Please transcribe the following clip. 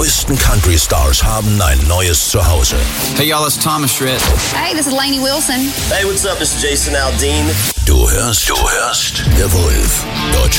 neuesten Country-Stars haben ein neues Zuhause. Hey y'all, it's Thomas Rhett. Hey, this is Lainey Wilson. Hey, what's up? This is Jason Aldean. Du hörst The Wolf. Deutschland